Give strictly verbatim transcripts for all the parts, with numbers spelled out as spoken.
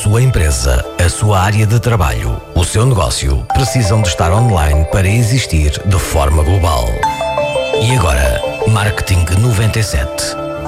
sua empresa, a sua área de trabalho, o seu negócio precisam de estar online para existir de forma global. E agora, Marketing noventa e sete.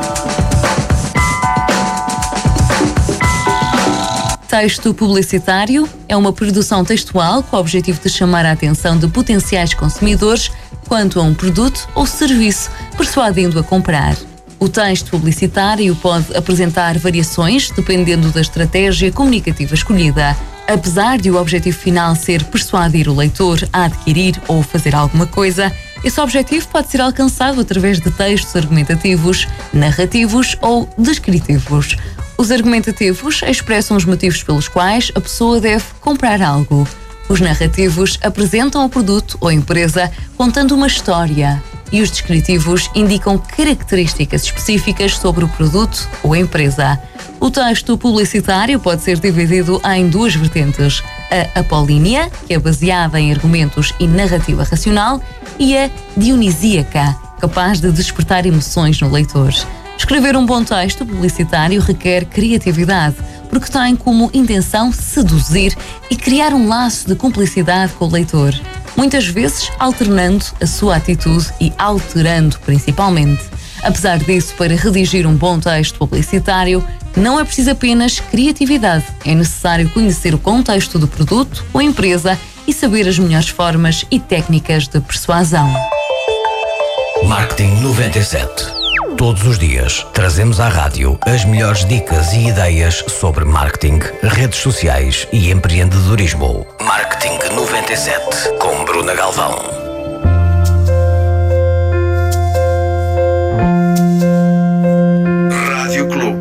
Texto publicitário é uma produção textual com o objetivo de chamar a atenção de potenciais consumidores quanto a um produto ou serviço, persuadindo a comprar. O texto publicitário pode apresentar variações dependendo da estratégia comunicativa escolhida. Apesar de o objetivo final ser persuadir o leitor a adquirir ou fazer alguma coisa, esse objetivo pode ser alcançado através de textos argumentativos, narrativos ou descritivos. Os argumentativos expressam os motivos pelos quais a pessoa deve comprar algo. Os narrativos apresentam o produto ou empresa contando uma história. E os descritivos indicam características específicas sobre o produto ou empresa. O texto publicitário pode ser dividido em duas vertentes: a apolínea, que é baseada em argumentos e narrativa racional, e a dionisíaca, capaz de despertar emoções no leitor. Escrever um bom texto publicitário requer criatividade, porque tem como intenção seduzir e criar um laço de cumplicidade com o leitor, muitas vezes alternando a sua atitude e alterando principalmente. Apesar disso, para redigir um bom texto publicitário, não é preciso apenas criatividade, é necessário conhecer o contexto do produto ou empresa e saber as melhores formas e técnicas de persuasão. Marketing noventa e sete. Todos os dias trazemos à rádio as melhores dicas e ideias sobre marketing, redes sociais e empreendedorismo. Marketing noventa e sete com Bruna Galvão.